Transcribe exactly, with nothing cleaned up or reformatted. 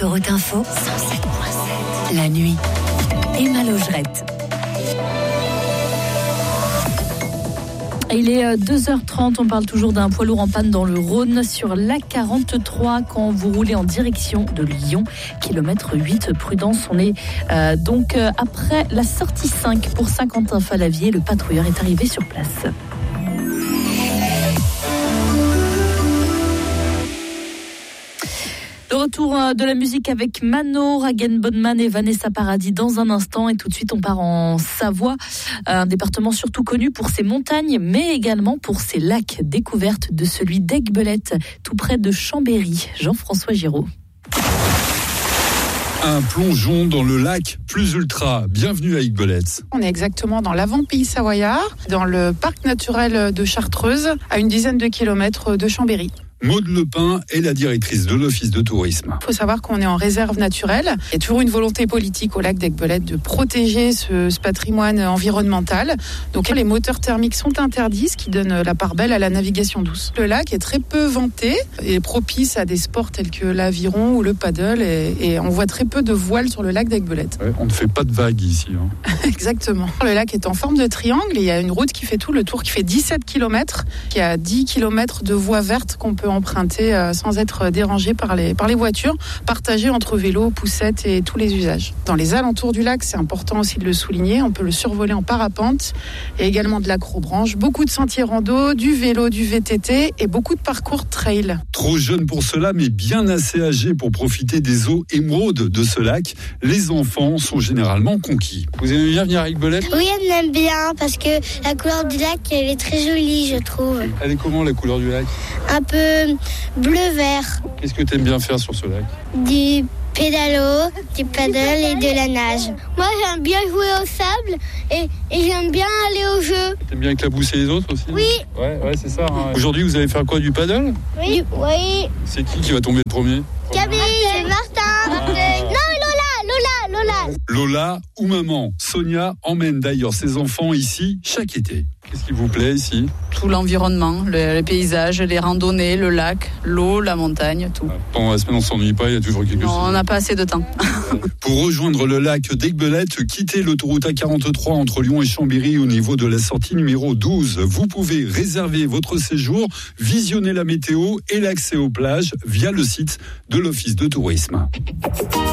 Autoroute Info, cent sept point sept. La nuit. Emma Logerette. Il est deux heures trente, on parle toujours d'un poids lourd en panne dans le Rhône sur l'A quarante-trois quand vous roulez en direction de Lyon, kilomètre huit. Prudence, on est euh, donc euh, après la sortie cinq pour Saint-Quentin-Fallavier. Le patrouilleur est arrivé sur place. Le retour de la musique avec Mano, Ragen Bonman et Vanessa Paradis dans un instant. Et tout de suite, on part en Savoie, un département surtout connu pour ses montagnes, mais également pour ses lacs. Découverte de celui d'Aiguebelette, tout près de Chambéry. Jean-François Giraud. Un plongeon dans le lac plus ultra. Bienvenue à Aiguebelette. On est exactement dans l'avant-pays savoyard, dans le parc naturel de Chartreuse, à une dizaine de kilomètres de Chambéry. Maude Lepin est la directrice de l'Office de tourisme. Il faut savoir qu'on est en réserve naturelle. Il y a toujours une volonté politique au lac d'Aiguebelette de protéger ce, ce patrimoine environnemental. Donc les moteurs thermiques sont interdits, ce qui donne la part belle à la navigation douce. Le lac est très peu vanté et propice à des sports tels que l'aviron ou le paddle. Et, et on voit très peu de voiles sur le lac d'Aiguebelette. Ouais, on ne fait pas de vagues ici. Hein. Exactement. Le lac est en forme de triangle et il y a une route qui fait tout le tour, qui fait dix-sept kilomètres, qui a dix kilomètres de voies vertes qu'on peut emprunter euh, sans être dérangé par les, par les voitures, partagées entre vélos, poussettes et tous les usages. Dans les alentours du lac, c'est important aussi de le souligner, on peut le survoler en parapente et également de l'acrobranche, beaucoup de sentiers rando, du vélo, du V T T et beaucoup de parcours trail. Trop jeune pour cela, mais bien assez âgé pour profiter des eaux émeraudes de ce lac, les enfants sont généralement conquis. Vous aimez bien venir à Aiguebelette ? Oui, on aime bien parce que la couleur du lac, elle est très jolie, je trouve. Elle est comment la couleur du lac ? Un peu bleu-vert. Qu'est-ce que tu aimes bien faire sur ce lac ? Du pédalo, du paddle et de la nage. Moi, j'aime bien jouer au sable et, et j'aime bien aller au jeu. T'aimes bien éclabousser les autres aussi ? Oui. Ouais, ouais, c'est ça. Hein. Aujourd'hui, vous allez faire quoi, du paddle ? Oui. Oui. C'est qui qui va tomber le premier ? Camille, c'est Martin. Martin. Non, Lola, Lola, Lola. Lola ou maman, Sonia emmène d'ailleurs ses enfants ici chaque été. Qu'est-ce qui vous plaît ici ? Tout l'environnement, le, le paysage, les randonnées, le lac, l'eau, la montagne, tout. Pendant la semaine, on ne s'ennuie pas, il y a toujours quelque non, chose. On n'a pas assez de temps. Pour rejoindre le lac d'Aiguebelette, quittez l'autoroute A quarante-trois entre Lyon et Chambéry au niveau de la sortie numéro douze. Vous pouvez réserver votre séjour, visionner la météo et l'accès aux plages via le site de l'Office de tourisme.